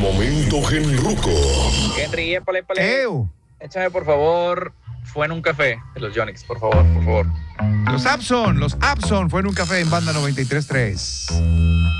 momento Genruco. Henry, épale. Échame, por favor, Fue en un café de los Yonix, por favor. Los Abson fue en un café en Banda 93.3.